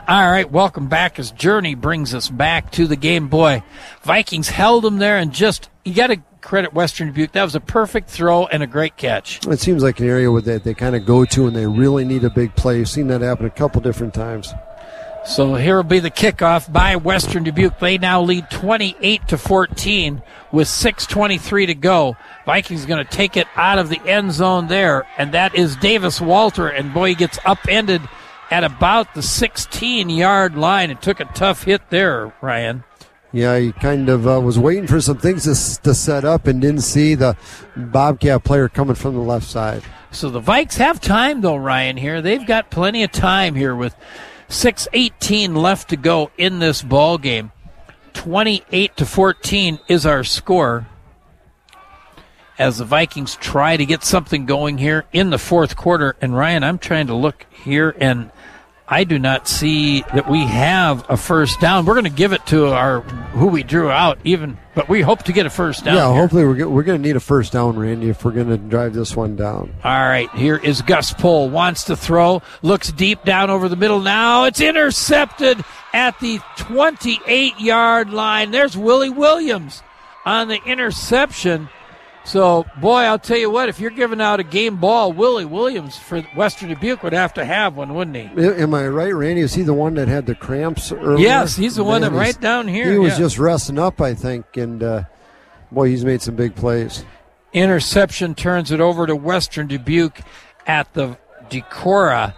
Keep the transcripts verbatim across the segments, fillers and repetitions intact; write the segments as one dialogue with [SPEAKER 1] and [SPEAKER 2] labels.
[SPEAKER 1] All right, welcome back as Journey brings us back to the game. Boy, Vikings held them there and just, you got to credit Western Dubuque. That was a perfect throw and a great catch.
[SPEAKER 2] It seems like an area where they, they kind of go to and they really need a big play. I've seen that happen a couple different times.
[SPEAKER 1] So here will be the kickoff by Western Dubuque. They now lead twenty-eight to fourteen with six twenty-three to go. Vikings going to take it out of the end zone there, and that is Davis Walter. And boy, he gets upended at about the sixteen-yard line. It took a tough hit there, Ryan.
[SPEAKER 2] Yeah, he kind of uh, was waiting for some things to, to set up and didn't see the Bobcat player coming from the left side.
[SPEAKER 1] So the Vikes have time, though, Ryan, here. They've got plenty of time here with six eighteen left to go in this ball game. twenty-eight to fourteen is our score as the Vikings try to get something going here in the fourth quarter. And, Ryan, I'm trying to look here, and I do not see that we have a first down. We're going to give it to our who we drew out, even, but we hope to get a first down.
[SPEAKER 2] Yeah,
[SPEAKER 1] here.
[SPEAKER 2] hopefully we're, we're going to need a first down, Randy, if we're going to drive this one down.
[SPEAKER 1] All right, here is Gus Pohl. Wants to throw, looks deep down over the middle. Now it's intercepted at the twenty-eight-yard line. There's Willie Williams on the interception. So, boy, I'll tell you what, if you're giving out a game ball, Willie Williams for Western Dubuque would have to have one, wouldn't he?
[SPEAKER 2] Am I right, Randy? Is he the one that had the cramps earlier?
[SPEAKER 1] Yes, he's the Man, one that right down here.
[SPEAKER 2] He was
[SPEAKER 1] yeah.
[SPEAKER 2] just resting up, I think, and, uh, boy, he's made some big plays.
[SPEAKER 1] Interception turns it over to Western Dubuque at the Decorah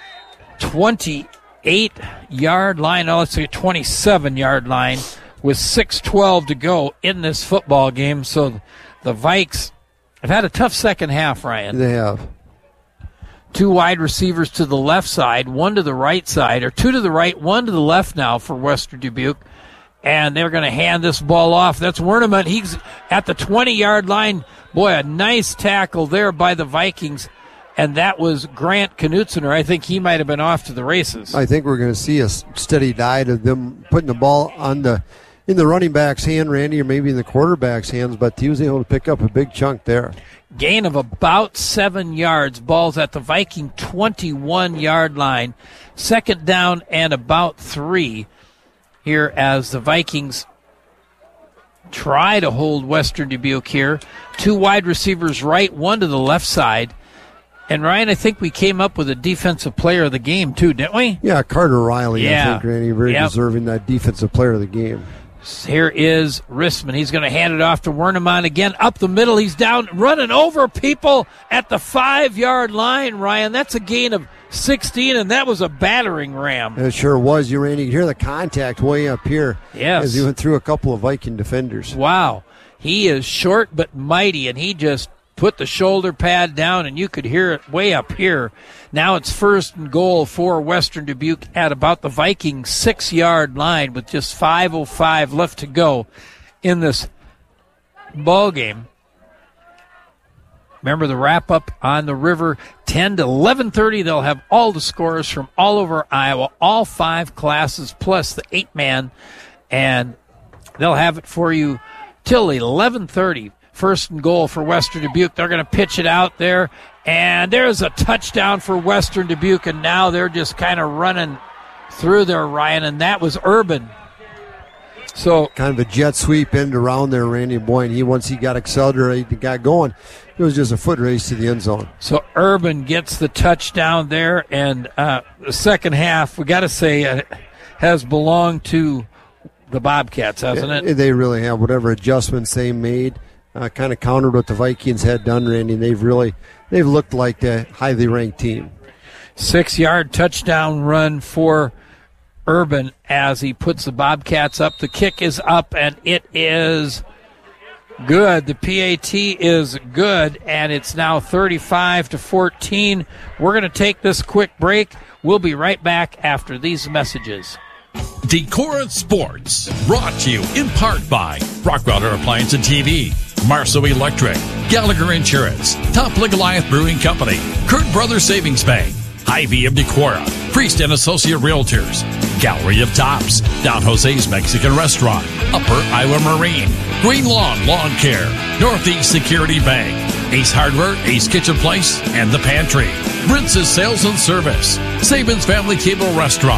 [SPEAKER 1] twenty-eight-yard line. Oh, let's say twenty-seven-yard line with six twelve to go in this football game. So the Vikes have had a tough second half, Ryan.
[SPEAKER 2] They have.
[SPEAKER 1] Two wide receivers to the left side, one to the right side, or two to the right, one to the left now for Western Dubuque. And they're going to hand this ball off. That's Werneman. He's at the twenty-yard line. Boy, a nice tackle there by the Vikings. And that was Grant Knutsoner. I think he might have been off to the races.
[SPEAKER 2] I think we're going to see a steady diet of them putting the ball on the in the running back's hand, Randy, or maybe in the quarterback's hands, but he was able to pick up a big chunk there.
[SPEAKER 1] Gain of about seven yards. Ball's at the Viking twenty-one-yard line. Second down and about three here as the Vikings try to hold Western Dubuque here. Two wide receivers right, one to the left side. And, Ryan, I think we came up with a defensive player of the game, too, didn't we?
[SPEAKER 2] Yeah, Carter Riley,
[SPEAKER 1] yeah.
[SPEAKER 2] I think, Randy, very
[SPEAKER 1] yep.
[SPEAKER 2] deserving that defensive player of the game.
[SPEAKER 1] Here is Rissman. He's going to hand it off to Werneman again. Up the middle. He's down, running over people at the five-yard line, Ryan. That's a gain of sixteen, and that was a battering ram.
[SPEAKER 2] It sure was. You, Randy, you hear the contact way up here
[SPEAKER 1] yes.
[SPEAKER 2] as he went through a couple of Viking defenders.
[SPEAKER 1] Wow. He is short but mighty, and he just put the shoulder pad down, and you could hear it way up here. Now it's first and goal for Western Dubuque at about the Viking six-yard line with just five oh five left to go in this ball game. Remember the wrap-up on the river, ten to eleven thirty. They'll have all the scores from all over Iowa, all five classes plus the eight-man, and they'll have it for you till eleven thirty. First and goal for Western Dubuque. They're going to pitch it out there, and there's a touchdown for Western Dubuque, and now they're just kind of running through there, Ryan, and that was Urban. So
[SPEAKER 2] kind of a jet sweep end around there, Randy Boyne. He once he got accelerated, got going, it was just a foot race to the end zone.
[SPEAKER 1] So Urban gets the touchdown there, and uh, the second half, we got to say, uh, has belonged to the Bobcats, hasn't it?
[SPEAKER 2] They really have. Whatever adjustments they made, uh, kind of countered what the Vikings had done, Randy. They've really they've looked like a highly ranked team.
[SPEAKER 1] Six-yard touchdown run for Urban as he puts the Bobcats up. The kick is up, and it is good. The P A T is good, and it's now thirty-five to fourteen. We're going to take this quick break. We'll be right back after these messages.
[SPEAKER 3] Decorah Sports, brought to you in part by Rockwelder Appliance and T V, Marceau Electric, Gallagher Insurance, Top League Goliath Brewing Company, Kurt Brothers Savings Bank, Hy-Vee of Decorah, Priest and Associate Realtors, Gallery of Tops, Don Jose's Mexican Restaurant, Upper Iowa Marine, Green Lawn Lawn Care, Northeast Security Bank, Ace Hardware, Ace Kitchen Place, and The Pantry, Brince's Sales and Service, Saban's Family Cable Restaurant,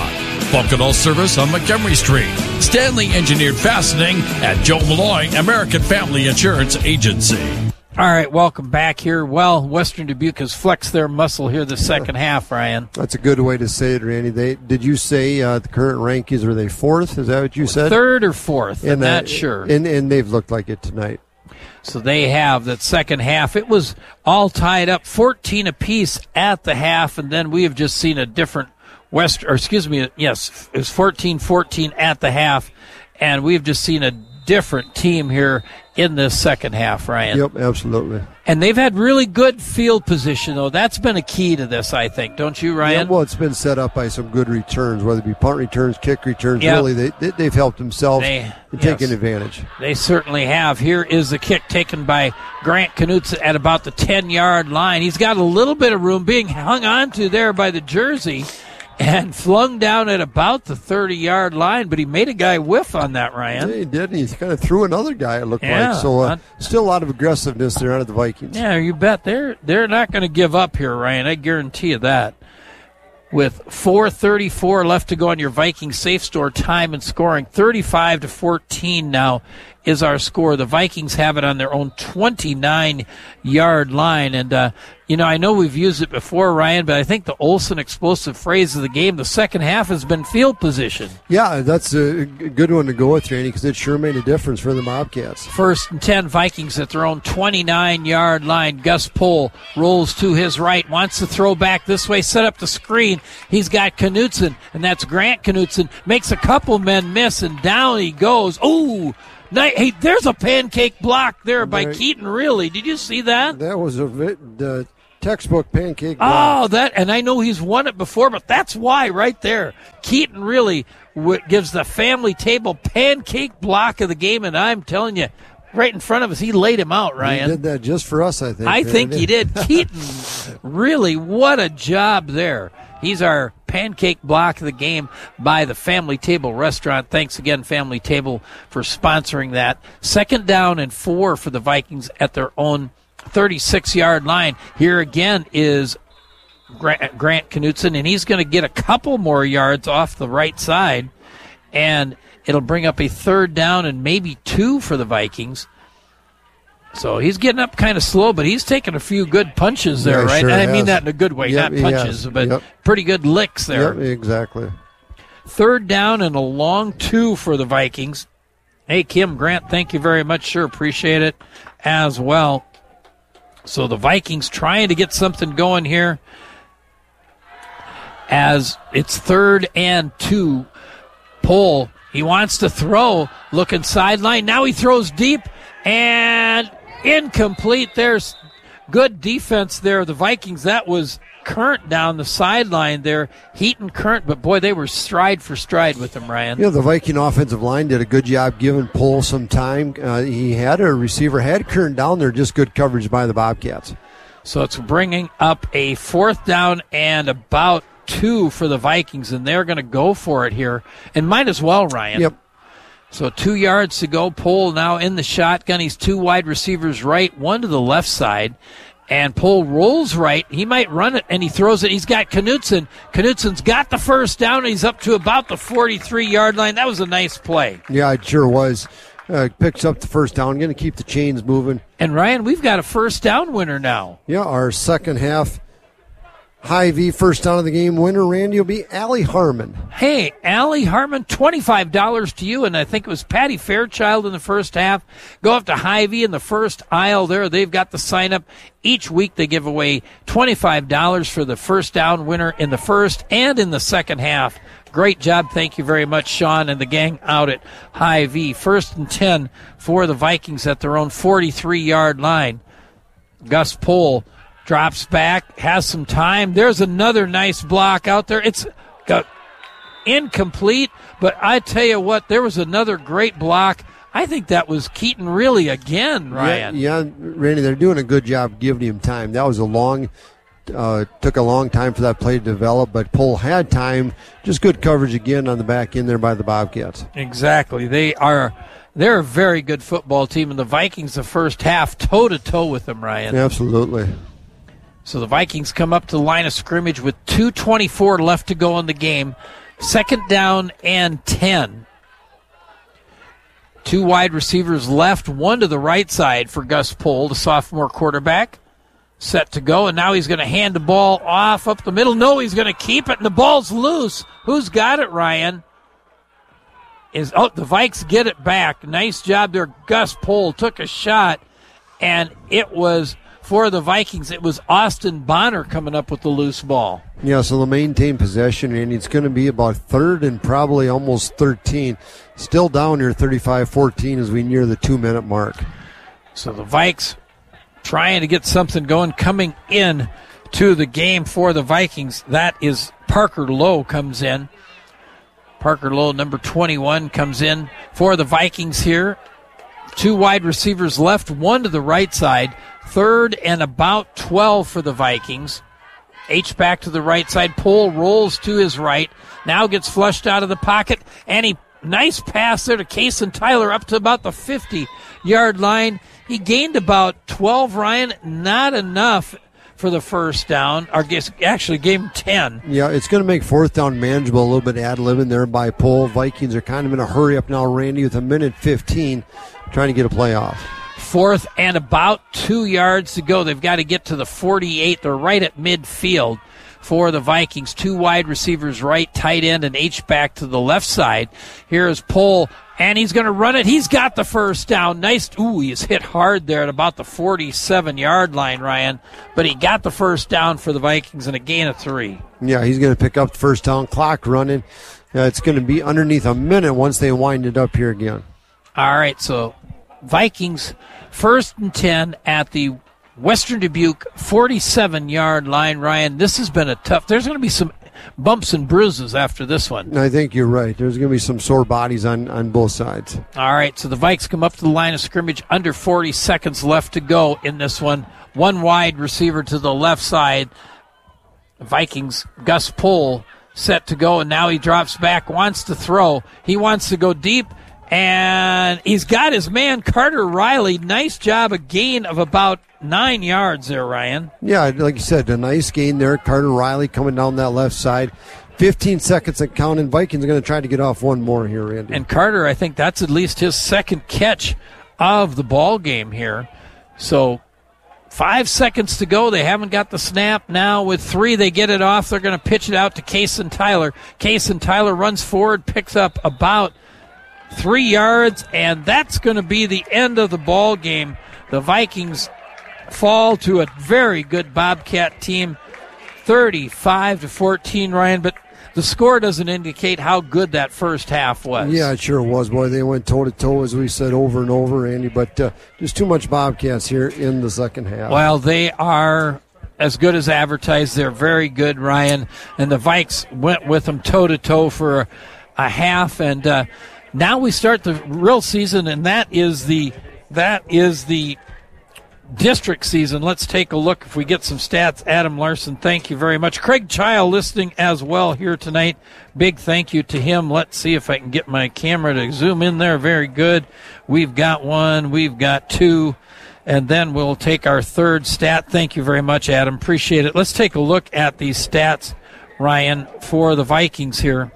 [SPEAKER 3] Buckle service on Montgomery Street. Stanley Engineered Fastening at Joe Malloy, American Family Insurance Agency.
[SPEAKER 1] All right, welcome back here. Well, Western Dubuque has flexed their muscle here the second half, Ryan.
[SPEAKER 2] That's a good way to say it, Randy. They did you say uh, the current rankings, were they fourth? Is that what you said?
[SPEAKER 1] Third or fourth, I'm
[SPEAKER 2] and
[SPEAKER 1] not
[SPEAKER 2] that,
[SPEAKER 1] sure.
[SPEAKER 2] And, and they've looked like it tonight.
[SPEAKER 1] So they have that second half. It was all tied up, fourteen apiece at the half, and then we have just seen a different West, or excuse me, yes, it was fourteen fourteen at the half, and we've just seen a different team here in this second half, Ryan.
[SPEAKER 2] Yep, absolutely.
[SPEAKER 1] And they've had really good field position, though. That's been a key to this, I think. Don't you, Ryan?
[SPEAKER 2] Yeah, well, it's been set up by some good returns, whether it be punt returns, kick returns.
[SPEAKER 1] Yep.
[SPEAKER 2] Really, they, they, they've helped themselves
[SPEAKER 1] They-
[SPEAKER 2] in
[SPEAKER 1] yes.
[SPEAKER 2] taking advantage.
[SPEAKER 1] They certainly have. Here is the kick taken by Grant Knutson at about the ten-yard line. He's got a little bit of room being hung on to there by the jersey and flung down at about the thirty-yard line, but he made a guy whiff on that, Ryan.
[SPEAKER 2] Yeah, he did. He kind of threw another guy, it looked
[SPEAKER 1] Yeah,
[SPEAKER 2] like. So uh,
[SPEAKER 1] not-
[SPEAKER 2] still a lot of aggressiveness there out of the Vikings.
[SPEAKER 1] Yeah, you bet. They're they're not going to give up here, Ryan. I guarantee you that. With four thirty-four left to go on your Vikings Safe Store time and scoring, thirty-five to fourteen now is our score. The Vikings have it on their own twenty-nine-yard line. And, uh, you know, I know we've used it before, Ryan, but I think the Olsen explosive phrase of the game, the second half has been field position.
[SPEAKER 2] Yeah, that's a good one to go with, Randy, because it sure made a difference for the Bobcats.
[SPEAKER 1] First and ten, Vikings at their own twenty-nine-yard line. Gus Pohl rolls to his right, wants to throw back this way, set up the screen. He's got Knutson, and that's Grant Knutson. Makes a couple men miss, and down he goes. Ooh! Hey, there's a pancake block there by
[SPEAKER 2] There-
[SPEAKER 1] Keaton, really. Did you see that?
[SPEAKER 2] That was a bit, uh, textbook pancake block.
[SPEAKER 1] Oh, that, and I know he's won it before, but that's why right there. Keaton really w- gives the family table pancake block of the game, and I'm telling you, right in front of us, he laid him out, Ryan.
[SPEAKER 2] He did that just for us, I think.
[SPEAKER 1] I think he did. Keaton, really, what a job there. He's our pancake block of the game by the Family Table Restaurant. Thanks again, Family Table, for sponsoring that. Second down and four for the Vikings at their own thirty-six-yard line. Here again is Grant, Grant Knutson, and he's going to get a couple more yards off the right side, and it'll bring up a third down and maybe two for the Vikings. So he's getting up kind of slow, but he's taking a few good punches there,
[SPEAKER 2] Yeah,
[SPEAKER 1] right?
[SPEAKER 2] sure
[SPEAKER 1] and I mean
[SPEAKER 2] has.
[SPEAKER 1] that in a good way,
[SPEAKER 2] Yep,
[SPEAKER 1] not
[SPEAKER 2] he
[SPEAKER 1] punches,
[SPEAKER 2] has.
[SPEAKER 1] but
[SPEAKER 2] Yep.
[SPEAKER 1] pretty good licks there.
[SPEAKER 2] Yep, exactly.
[SPEAKER 1] Third down and a long two for the Vikings. Hey, Kim Grant, thank you very much. Sure, appreciate it as well. So the Vikings trying to get something going here as it's third and two. Pohl, he wants to throw, looking sideline. Now he throws deep and incomplete. There's good defense there. The Vikings, that was Current down the sideline there. Heaton Current, but boy, they were stride for stride with him, Ryan.
[SPEAKER 2] You know, the Viking offensive line did a good job giving Pohl some time. Uh, he had a receiver, had Current down there, just good coverage by the Bobcats.
[SPEAKER 1] So it's bringing up a fourth down and about two for the Vikings, and they're going to go for it here. And might as well, Ryan.
[SPEAKER 2] Yep.
[SPEAKER 1] So two yards to go. Pohl now in the shotgun. He's two wide receivers right, one to the left side. And Pohl rolls right. He might run it, and he throws it. He's got Knutson. Knutson's got the first down, and he's up to about the forty-three-yard line. That was a nice play.
[SPEAKER 2] Yeah, it sure was. Uh, picks up the first down. Going to keep the chains moving.
[SPEAKER 1] And, Ryan, we've got a first down winner now.
[SPEAKER 2] Yeah, our second half Hy-Vee first down of the game winner, Randy, will be Allie Harmon.
[SPEAKER 1] Hey, Allie Harmon, twenty-five dollars to you, and I think it was Patty Fairchild in the first half. Go up to Hy-Vee in the first aisle there. They've got the sign-up. Each week they give away twenty-five dollars for the first down winner in the first and in the second half. Great job. Thank you very much, Sean and the gang out at Hy-Vee. First and ten for the Vikings at their own forty-three-yard line. Gus Pohl drops back, has some time. There's another nice block out there. It's got incomplete, but I tell you what, there was another great block. I think that was Keaton really again, Ryan.
[SPEAKER 2] Yeah, yeah, Randy, they're doing a good job giving him time. That was a long, uh, took a long time for that play to develop, but Pohl had time. Just good coverage again on the back end there by the Bobcats.
[SPEAKER 1] Exactly. They are, they're a very good football team, and the Vikings the first half toe-to-toe with them, Ryan.
[SPEAKER 2] Absolutely.
[SPEAKER 1] So the Vikings come up to the line of scrimmage with two twenty-four left to go in the game. Second down and ten. Two wide receivers left, one to the right side for Gus Pohl, the sophomore quarterback. Set to go, and now he's going to hand the ball off up the middle. No, he's going to keep it, and the ball's loose. Who's got it, Ryan? Is oh, the Vikes get it back. Nice job there. Gus Pohl took a shot, and it was, for the Vikings, it was Austin Bonner coming up with the loose ball.
[SPEAKER 2] Yeah, so they'll maintain possession, and it's going to be about third and probably almost thirteen. Still down here thirty-five fourteen as we near the two-minute mark.
[SPEAKER 1] So the Vikes trying to get something going, coming in to the game for the Vikings. That is Parker Lowe comes in. Parker Lowe, number twenty-one, comes in for the Vikings here. Two wide receivers left, one to the right side. Third and about twelve for the Vikings. H-back to the right side. Pohl rolls to his right. Now gets flushed out of the pocket. And he, nice pass there to Kason Tyler up to about the fifty-yard line. He gained about twelve, Ryan. Not enough for the first down. Or guess actually gave him ten.
[SPEAKER 2] Yeah, it's going to make fourth down manageable. A little bit ad-libbing there by Pohl. Vikings are kind of in a hurry up now, Randy, with a minute fifteen, trying to get a playoff.
[SPEAKER 1] Fourth and about two yards to go. They've got to get to the forty-eight. They're right at midfield for the Vikings. Two wide receivers right, tight end, and H-back to the left side. Here is Pohl, and he's going to run it. He's got the first down. Nice. Ooh, he's hit hard there at about the forty-seven-yard line, Ryan. But he got the first down for the Vikings and a gain of three.
[SPEAKER 2] Yeah, he's going to pick up the first down. Clock running. Uh, it's going to be underneath a minute once they wind it up here again.
[SPEAKER 1] All right, so Vikings first and ten at the Western Dubuque forty-seven-yard line, Ryan. This has been a tough. There's going to be some bumps and bruises after this one.
[SPEAKER 2] I think you're right. There's going to be some sore bodies on, on both sides.
[SPEAKER 1] All right, so the Vikes come up to the line of scrimmage. Under forty seconds left to go in this one. One wide receiver to the left side. Vikings, Gus Pohl, set to go, and now he drops back, wants to throw. He wants to go deep. And he's got his man, Carter Riley. Nice job, a gain of about nine yards there, Ryan.
[SPEAKER 2] Yeah, like you said, a nice gain there. Carter Riley coming down that left side. fifteen seconds and counting. Vikings are going to try to get off one more here, Randy.
[SPEAKER 1] And Carter, I think that's at least his second catch of the ball game here. So five seconds to go. They haven't got the snap. Now with three, they get it off. They're going to pitch it out to Kason Tyler. Kason Tyler runs forward, picks up about three yards, and that's going to be the end of the ball game. The Vikings fall to a very good Bobcat team, thirty-five to fourteen, Ryan, but the score doesn't indicate how good that first half was.
[SPEAKER 2] Yeah, it sure was. Boy, they went toe-to-toe, as we said over and over, Andy, but uh, just too much Bobcats here in the second half.
[SPEAKER 1] Well, they are as good as advertised. They're very good, Ryan, and the Vikes went with them toe-to-toe for a, a half, and uh, now we start the real season, and that is the that is the district season. Let's take a look if we get some stats. Adam Larson, thank you very much. Craig Child listening as well here tonight. Big thank you to him. Let's see if I can get my camera to zoom in there. Very good. We've got one. We've got two. And then we'll take our third stat. Thank you very much, Adam. Appreciate it. Let's take a look at these stats, Ryan, for the Vikings here.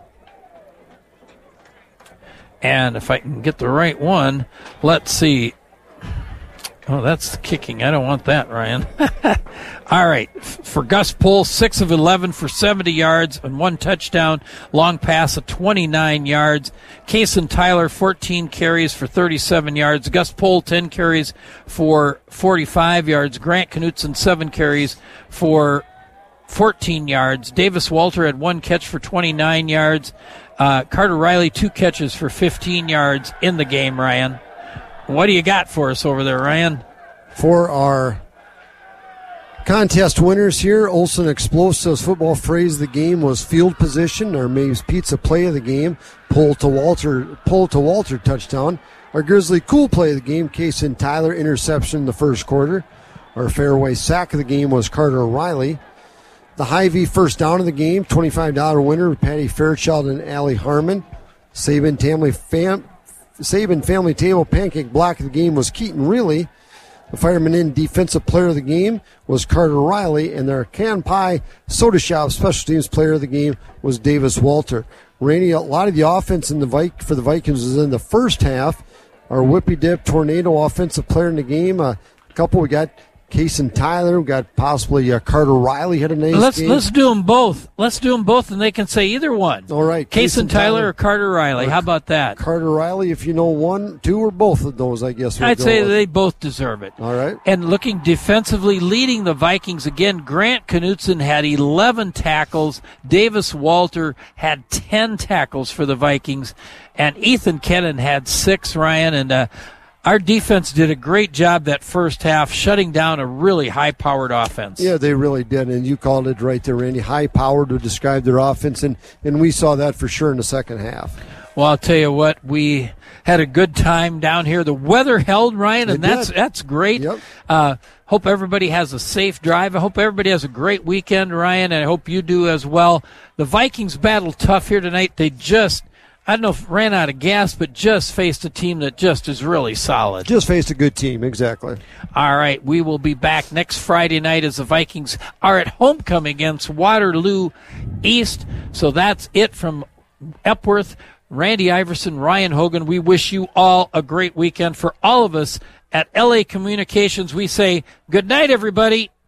[SPEAKER 1] And if I can get the right one, let's see. Oh, that's the kicking. I don't want that, Ryan. All right. For Gus Pohl, six of eleven for seventy yards and one touchdown. Long pass of twenty-nine yards. Kason Tyler, fourteen carries for thirty-seven yards. Gus Pohl, ten carries for forty-five yards. Grant Knutson, seven carries for fourteen yards. Davis Walter had one catch for twenty-nine yards. Uh, Carter Riley, two catches for fifteen yards in the game, Ryan. What do you got for us over there, Ryan?
[SPEAKER 2] For our contest winners here, Olson Explosives football phrase of the game was field position. Our Maeve's Pizza play of the game, pull to Walter, pull to Walter touchdown. Our Grizzly Cool play of the game, Kason Tyler interception in the first quarter. Our Fairway sack of the game was Carter Riley. The Hy-Vee first down of the game, twenty-five dollars winner, Patty Fairchild and Allie Harmon. Saban family fam, Saban family table pancake block of the game was Keaton Reilly. The Fireman Inn Defensive Player of the Game was Carter Riley, and their Can Pie Soda Shop Special Teams Player of the Game was Davis Walter. Randy, a lot of the offense in the Vi- for the Vikings was in the first half. Our Whippy Dip Tornado Offensive Player in the game, a couple we got. Kason Tyler, we got possibly uh, Carter Riley had a nice
[SPEAKER 1] let's,
[SPEAKER 2] game.
[SPEAKER 1] Let's do them both. Let's do them both, and they can say either one.
[SPEAKER 2] All right.
[SPEAKER 1] Kason Tyler, Tyler or Carter Riley. How about that?
[SPEAKER 2] Carter Riley, if you know one, two, or both of those, I guess.
[SPEAKER 1] I'd say
[SPEAKER 2] with.
[SPEAKER 1] they both deserve it.
[SPEAKER 2] All right.
[SPEAKER 1] And looking defensively, leading the Vikings again, Grant Knutson had eleven tackles. Davis Walter had ten tackles for the Vikings. And Ethan Kennan had six, Ryan, and uh, our defense did a great job that first half, shutting down a really high-powered offense.
[SPEAKER 2] Yeah, they really did, and you called it right there, Randy. High-powered to describe their offense, and, and we saw that for sure in the second half.
[SPEAKER 1] Well, I'll tell you what, we had a good time down here. The weather held, Ryan, and
[SPEAKER 2] it
[SPEAKER 1] that's
[SPEAKER 2] did.
[SPEAKER 1] that's great.
[SPEAKER 2] Yep.
[SPEAKER 1] Uh, hope everybody has a safe drive. I hope everybody has a great weekend, Ryan, and I hope you do as well. The Vikings battled tough here tonight. They just... I don't know if ran out of gas, but just faced a team that just is really solid.
[SPEAKER 2] Just faced a good team, exactly.
[SPEAKER 1] All right, we will be back next Friday night as the Vikings are at homecoming against Waterloo East. So that's it from Epworth. Randy Iverson, Ryan Hogan, we wish you all a great weekend. For all of us at L A Communications, we say good night, everybody.